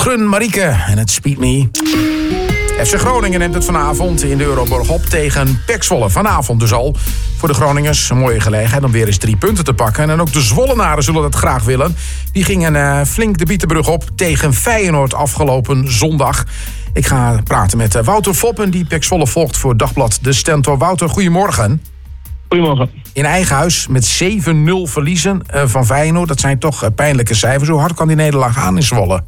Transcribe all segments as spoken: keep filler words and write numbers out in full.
Grun, Marieke en het Speed Me. F C Groningen neemt het vanavond in de Euroborg op tegen P E C Zwolle. Vanavond dus al. Voor de Groningers een mooie gelegenheid om weer eens drie punten te pakken. En ook de Zwollenaren zullen dat graag willen. Die gingen uh, flink de Bietenbrug op tegen Feyenoord afgelopen zondag. Ik ga praten met uh, Wouter Foppen, die P E C Zwolle volgt voor Dagblad De Stentor. Wouter, goedemorgen. Goedemorgen. In eigen huis met zeven nul verliezen uh, van Feyenoord. Dat zijn toch uh, pijnlijke cijfers. Hoe hard kan die nederlaag aan in Zwolle?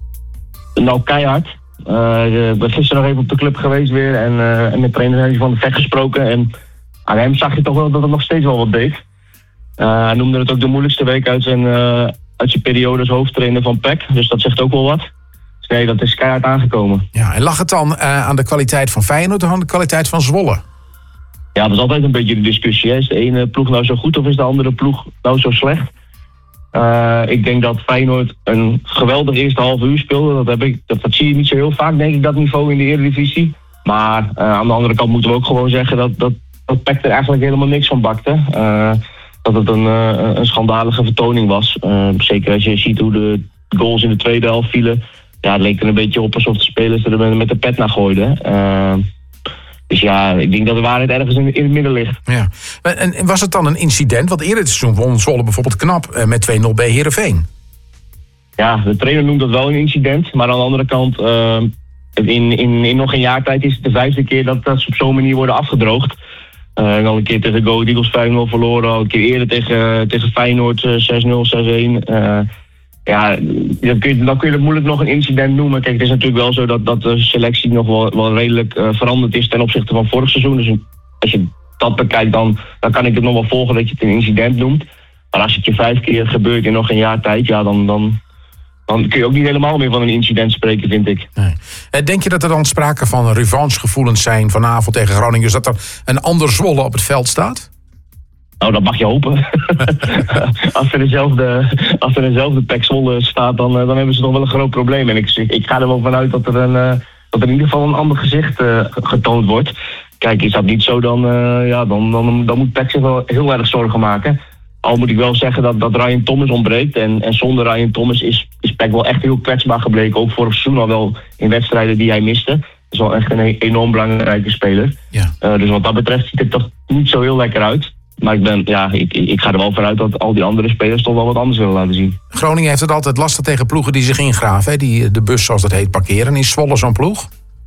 Nou, keihard. Uh, ik ben gisteren nog even op de club geweest weer. En, uh, en met trainer van de Vet gesproken. En aan hem zag je toch wel dat het nog steeds wel wat deed. Uh, hij noemde het ook de moeilijkste week uit zijn, uh, uit zijn periode als hoofdtrainer van P E C. Dus dat zegt ook wel wat. Dus nee, dat is keihard aangekomen. Ja, en lag het dan uh, aan de kwaliteit van Feyenoord of aan de kwaliteit van Zwolle? Ja, dat is altijd een beetje de discussie. Hè. Is de ene ploeg nou zo goed of is de andere ploeg nou zo slecht? Uh, ik denk dat Feyenoord een geweldig eerste half uur speelde. Dat, heb ik, dat, dat zie je niet zo heel vaak, denk ik, dat niveau in de Eredivisie. Maar uh, aan de andere kant moeten we ook gewoon zeggen dat, dat, dat P E C er eigenlijk helemaal niks van bakte. Uh, dat het een, uh, een schandalige vertoning was. Uh, zeker als je ziet hoe de goals in de tweede helft vielen. Ja, het leek er een beetje op alsof de spelers er met de pet naar gooiden. Uh, Dus ja, ik denk dat de waarheid ergens in, in het midden ligt. Ja. En was het dan een incident? Want eerder dit seizoen won Zwolle bijvoorbeeld knap met twee nul bij Heerenveen. Ja, de trainer noemt dat wel een incident. Maar aan de andere kant, uh, in, in, in nog een jaar tijd is het de vijfde keer dat, dat ze op zo'n manier worden afgedroogd. Uh, al een keer tegen Go Eagles vijf nul verloren. Al een keer eerder tegen, tegen Feyenoord uh, zes nul, zes een. Uh, Ja, dan kun, je, dan kun je het moeilijk nog een incident noemen. Kijk, het is natuurlijk wel zo dat, dat de selectie nog wel, wel redelijk uh, veranderd is ten opzichte van vorig seizoen. Dus als je dat bekijkt, dan, dan kan ik het nog wel volgen dat je het een incident noemt. Maar als het je vijf keer gebeurt in nog een jaar tijd, ja, dan, dan, dan kun je ook niet helemaal meer van een incident spreken, vind ik. Nee. Denk je dat er dan sprake van revanchegevoelens zijn vanavond tegen Groningen? Dus dat er een ander Zwolle op het veld staat? Nou, dat mag je hopen. als er dezelfde, als er dezelfde P E C Zwolle staat, dan, dan hebben ze toch wel een groot probleem. En ik, ik ga er wel vanuit dat er, een, uh, dat er in ieder geval een ander gezicht uh, getoond wordt. Kijk, is dat niet zo, dan, uh, ja, dan, dan, dan moet P E C zich wel heel erg zorgen maken. Al moet ik wel zeggen dat, dat Ryan Thomas ontbreekt. En, en zonder Ryan Thomas is, is P E C wel echt heel kwetsbaar gebleken. Ook vorig seizoen al wel in wedstrijden die hij miste. Dat is wel echt een enorm belangrijke speler. Ja. Uh, dus wat dat betreft ziet het toch niet zo heel lekker uit. Maar ik, ben, ja, ik, ik ga er wel vanuit dat al die andere spelers toch wel wat anders willen laten zien. Groningen heeft het altijd lastig tegen ploegen die zich ingraven. Hè? Die de bus, zoals dat heet, parkeren. Is Zwolle zo'n ploeg?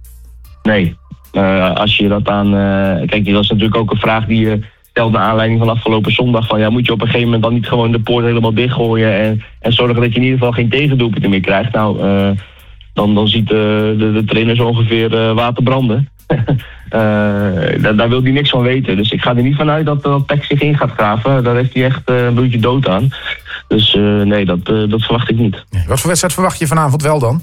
Nee. Uh, als je dat aan... Uh, kijk, dat is natuurlijk ook een vraag die je stelt naar aanleiding van afgelopen zondag. Van, ja, moet je op een gegeven moment dan niet gewoon de poort helemaal dichtgooien en, en zorgen dat je in ieder geval geen tegendoelpunten meer krijgt? Nou, uh, dan, dan ziet de, de, de trainer zo ongeveer uh, water branden. Uh, daar, daar wil hij niks van weten. Dus ik ga er niet vanuit dat, dat P E C zich in gaat graven. Daar heeft hij echt uh, een bloedje dood aan. Dus uh, nee, dat, uh, dat verwacht ik niet. Ja, wat voor wedstrijd verwacht je vanavond wel dan?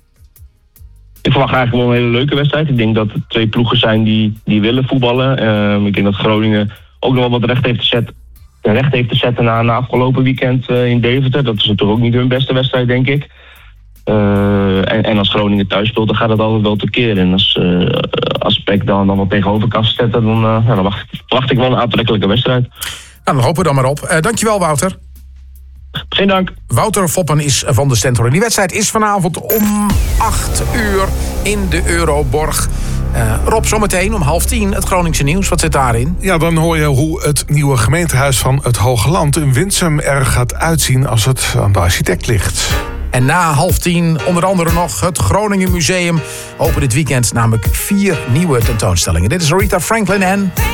Ik verwacht eigenlijk wel een hele leuke wedstrijd. Ik denk dat er twee ploegen zijn die, die willen voetballen. Uh, ik denk dat Groningen ook nog wel wat recht heeft te zetten, recht heeft te zetten na, na afgelopen weekend uh, in Deventer. Dat is natuurlijk ook niet hun beste wedstrijd, denk ik. Uh, en, en als Groningen thuis speelt, dan gaat het altijd wel tekeer. En als, uh, als P E C dan, dan wat tegenover kan zetten, dan, uh, ja, dan wacht, wacht ik wel een aantrekkelijke wedstrijd. Nou, dan hopen we dan maar op. Uh, dankjewel, Wouter. Geen dank. Wouter Foppen is van de Stentor. En die wedstrijd is vanavond om acht uur in de Euroborg. Uh, Rob, zometeen om half tien het Groningse nieuws. Wat zit daarin? Ja, dan hoor je hoe het nieuwe gemeentehuis van het Hoge Land in Winsum er gaat uitzien als het aan de architect ligt. En na half tien onder andere nog het Groningen Museum. Open dit weekend namelijk vier nieuwe tentoonstellingen. Dit is Aretha Franklin en...